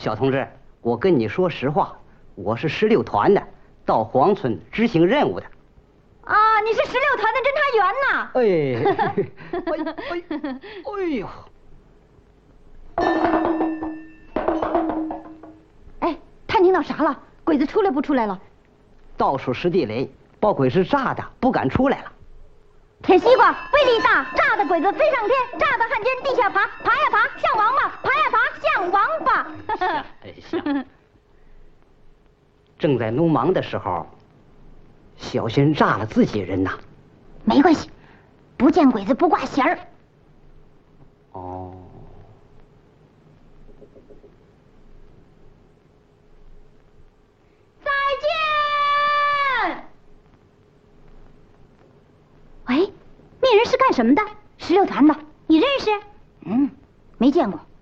小同志，我跟你说实话，我是16团的，到黄村执行任务的。 啊，你是16团的侦查员呐！哎，探听到啥了？鬼子出来不出来了？ 到处是地雷，把鬼子炸的不敢出来了。 铁西瓜威力大，炸的鬼子飞上天，炸的汉奸地下爬，爬呀爬像王八，爬呀爬像王八。 像。正在弄忙的时候，小心炸了自己人呐。 没关系，不见鬼子不挂弦儿。 哦。 再见。喂，那人是干什么的？16团的，你认识？没见过。